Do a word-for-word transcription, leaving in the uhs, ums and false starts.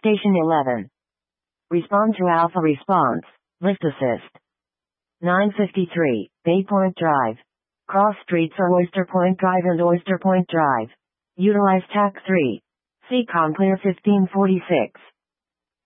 Station eleven. Respond to Alpha response. Lift assist. nine fifty-three, Bay Point Drive. Cross streets are Oyster Point Drive and Oyster Point Drive. Utilize T A C three. C COM clear fifteen forty-six.